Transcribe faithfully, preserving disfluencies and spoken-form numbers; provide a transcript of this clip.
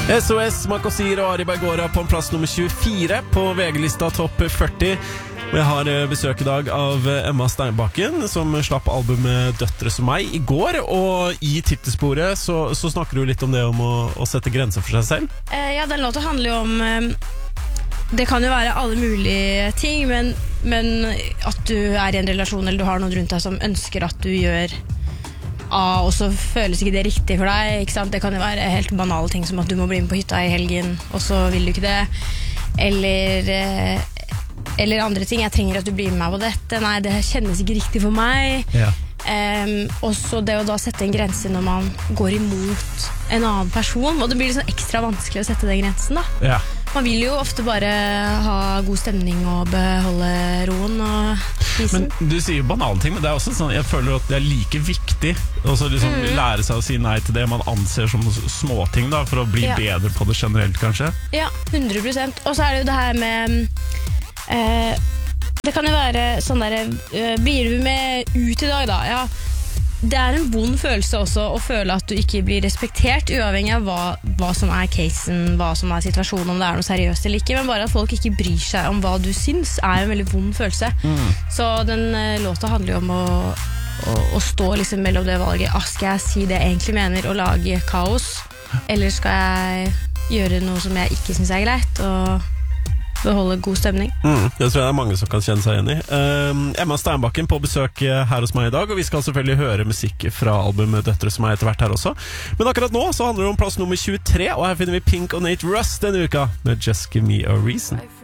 S O S, Makosir og Ari Bergora på en plass nummer tjuefire på V G-lista topp førti. Og jeg har besøk i dag av Emma Steinbakken, som slapp albumet Døtre som meg i går. Og i titelsporet så, så snakker du litt om det om å, å sette grenser for seg selv. Eh, ja, den låten handler jo om eh, det kan jo være alle mulige ting, men, men at du er i en relasjon eller du har noen rundt deg som ønsker at du gjør A, og så føles ikke det riktig for deg, ikke sant? Det kan jo være helt banale ting som at du må bli med på hytta i helgen, og så vil du ikke det. Eller, eller andre ting. Jeg trenger at du blir med meg på dette. Nei, det kjennes ikke riktig for meg. Ja. Um, og så det å da sette en grense når man går imot en annen person, og det blir liksom ekstra vanskelig å sette den grensen da. Ja. Man vil jo ofte bare ha god stemning og beholde roen og Men du sier jo banale ting, men det er også sånn, jeg føler at det er like viktig å liksom mm. lære seg å si nei til det man anser som småting da, for å bli ja. bedre på det generelt kanskje. Ja, hundre prosent. Og så er det jo det her med eh, det kan jo være sånn der eh, blir du med ut i dag da? Ja, det er en vond følelse også å føle at du ikke blir respektert, uavhengig av hva, hva som er casen, hva som er situasjonen, om det er noe seriøst eller ikke, men bare at folk ikke bryr seg om hva du syns er en veldig vond følelse. Mm. Så den uh, låta handler jo om å, å, å stå liksom mellom det valget, ah, skal jeg si det jeg egentlig mener og lage kaos, eller skal jeg gjøre noe som jeg ikke synes er greit, og beholde god stemning. Mm, det tror jeg det er mange som kan kjenne seg igjen i. Um, Emma Steinbakken på besøk her hos meg i dag, og vi skal selvfølgelig høre musikk fra albumet Døtre som meg etter hvert her også. Men akkurat nå så handler det om plass nummer tjuetre, og her finner vi Pink og Nate Russ denne uka med Just Give Me A Reason.